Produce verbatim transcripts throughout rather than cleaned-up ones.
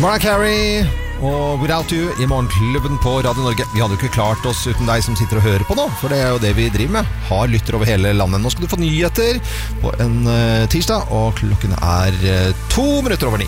Mariah Carey og Without You i Morgenklubben på Radio Norge. Vi hadde jo ikke klart oss uten deg som sitter og hører på nå, for det er jo det vi driver med. Har lytter over hele landet. Nå skal du få nyheter på en uh, tirsdag, og klokken er uh, to minutter over ni.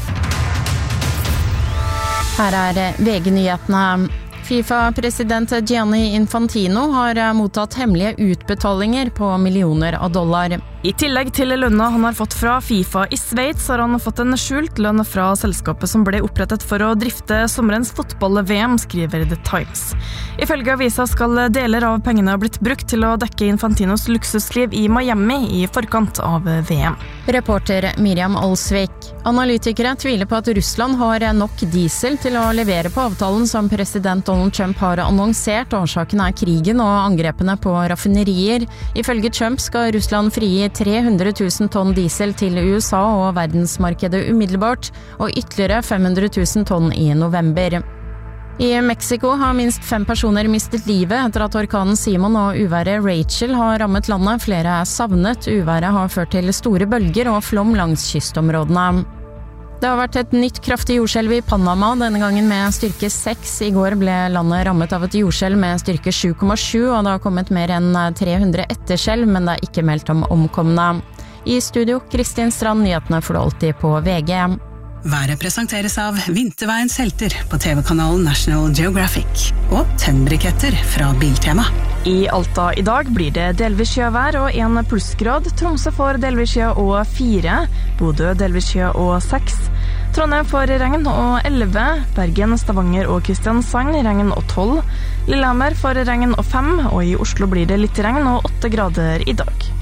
Her er V G-nyhetene. FIFA-president Gianni Infantino har mottatt hemmelige utbetalinger på millioner av dollar. I tillegg til lønna han har fått fra FIFA i Sveits, har han fått en skjult lønn fra selskapet som ble opprettet for å drifte sommerens fotball-V M, skriver The Times. Ifølge avisa skal deler av pengene ha blitt brukt til å dekke Infantinos luksusliv i Miami i forkant av V M. Reporter Miriam Olsvik. Analytikere tviler på at Russland har nok diesel til å levere på avtalen som president Donald Trump har annonsert. Årsaken er krigen og angrepene på raffinerier. Ifølge Trump skal Russland frigi tre hundre tusen tonn diesel til U S A og verdensmarkedet umiddelbart, og ytterligere fem hundre tusen tonn i november. I Mexico har minst fem personer mistet livet etter at orkanen Simon og uværet Rachel har rammet landet. Flere er savnet. Uværet har ført til store bølger og flom langs kystområdene. Det har vært et nytt kraftig jordskjelv i Panama, denne gangen med styrke seks. I går ble landet rammet av et jordskjelv med styrke sju komma sju, og det har kommet mer enn tre hundre etterskjelv, men det er ikke meldt om omkomne. I studio, Kristin Strand, nyhetene får du alltid på V G. Været presenteres av Vinterveiens helter på T V-kanalen National Geographic og tennbriketter fra Biltema. I Alta i dag blir det delvis sjøvær og en plussgrad. Tromsø får delvis sjø og fire. Bodø delvis sjø og seks. Trondheim får regn og elleve. Bergen, Stavanger og Kristiansand regn og tolv. Lillehammer får regn og fem. Og i Oslo blir det litt regn og åtte grader i dag.